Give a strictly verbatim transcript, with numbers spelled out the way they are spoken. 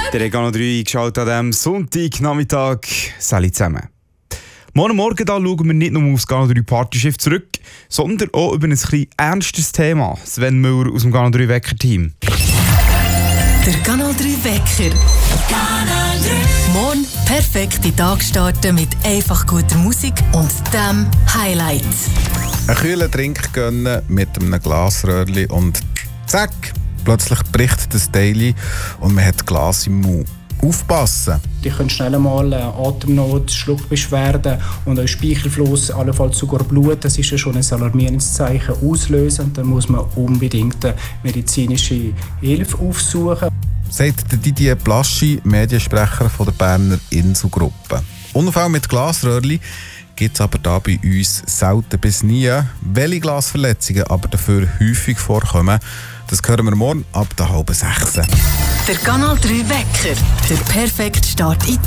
Der Regano drei eingeschaltet an diesem Sonntagnachmittag. Salut zusammen. Morgen Morgen da schauen wir nicht nur aufs Gano drei Partyschiff zurück, sondern auch über ein etwas ernstes Thema. Sven Müller aus dem Gano drei Wecker-Team. Der Kanal drei Wecker. Kanal drei. Morgen perfekt in den Tag starten mit einfach guter Musik und dem Highlight. Einen kühlen Trink gönnen mit einem Glasröhrchen und zack, plötzlich bricht das Daily und man hat Glas im Mund. Aufpassen! Die können schnell mal Atemnot, Schluckbeschwerden und ein Speichelfluss, allenfalls sogar Blut. Das ist ja schon ein alarmierendes Zeichen auslösen. Und dann muss man unbedingt medizinische Hilfe aufsuchen. Sagt Didier Plaschi, Mediensprecher von der Berner Inselgruppe. Unfall mit Glasröhrchen gibt es aber da bei uns selten bis nie. Welche Glasverletzungen aber dafür häufig vorkommen, das hören wir morgen ab der halben sechs. Der Kanal drei Wecker. Der perfekte Start in